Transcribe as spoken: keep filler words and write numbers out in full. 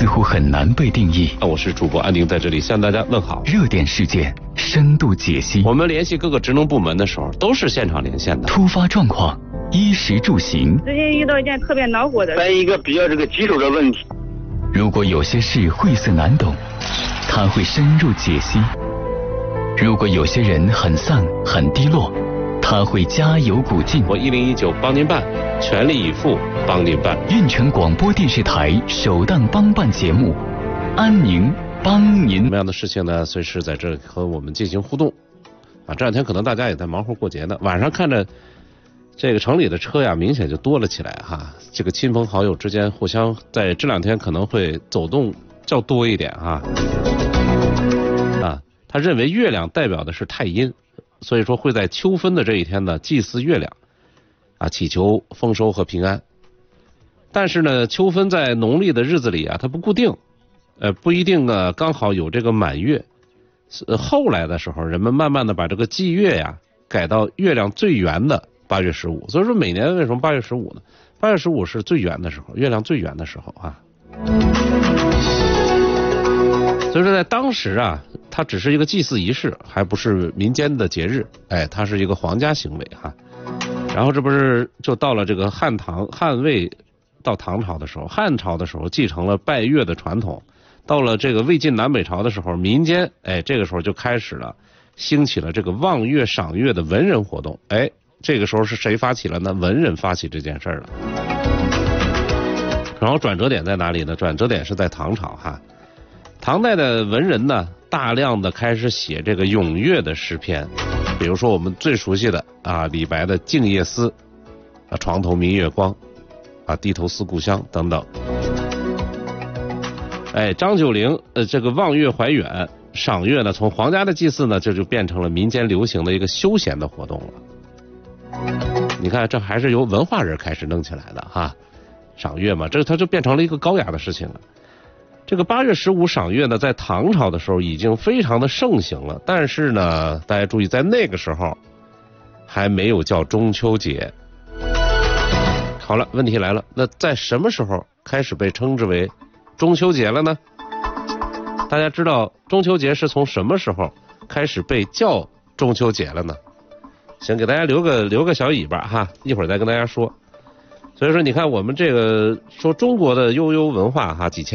乎很难被定义。 我是主播安宁，在这里向大家问好。 热点事件深度解析， 我们联系各个职能部门的时候，都是现场连线的。 突发状况，衣食住行。 最近遇到一件特别恼火的， 关于一个比较这个棘手的问题。 如果有些事晦涩难懂，他会深入解析；如果有些人很丧很低落，他会加油鼓劲。 我一零一九帮您办，全力以赴帮您办。 运泉广播电视台首档帮办节目，安宁帮您。 什么样的事情呢？随时在这和我们进行互动。啊，这两天可能大家也在忙活过节呢，晚上看着这个城里的车呀，明显就多了起来哈。这个亲朋好友之间互相在这两天可能会走动较多一点哈。啊，他认为月亮代表的是太阴。所以说会在秋分的这一天呢祭祀月亮，啊，祈求丰收和平安。但是呢，秋分在农历的日子里啊，它不固定，呃，不一定呢刚好有这个满月。呃，后来的时候，人们慢慢的把这个祭月呀改到月亮最圆的八月十五。所以说每年为什么八月十五呢？八月十五是最圆的时候，月亮最圆的时候啊。所以说在当时啊，它只是一个祭祀仪式，还不是民间的节日，哎，它是一个皇家行为哈。然后这不是就到了这个汉唐汉魏到唐朝的时候，汉朝的时候继承了拜月的传统，到了这个魏晋南北朝的时候，民间哎这个时候就开始了兴起了这个望月赏月的文人活动。哎，这个时候是谁发起了呢？文人发起这件事儿了。然后转折点在哪里呢？转折点是在唐朝哈。唐代的文人呢，大量的开始写这个咏月的诗篇，比如说我们最熟悉的啊，李白的《静夜思》，啊，床头明月光，啊，低头思故乡等等。哎，张九龄呃，这个望月怀远，赏月呢，从皇家的祭祀呢，这就变成了民间流行的一个休闲的活动了。你看，这还是由文化人开始弄起来的哈，赏月嘛，这它就变成了一个高雅的事情了。这个八月十五赏月呢，在唐朝的时候已经非常的盛行了，但是呢，大家注意，在那个时候还没有叫中秋节。好了，问题来了，那在什么时候开始被称之为中秋节了呢？大家知道中秋节是从什么时候开始被叫中秋节了呢？行，给大家留个留个小尾巴哈，一会儿再跟大家说。所以说，你看我们这个说中国的悠悠文化哈，几千。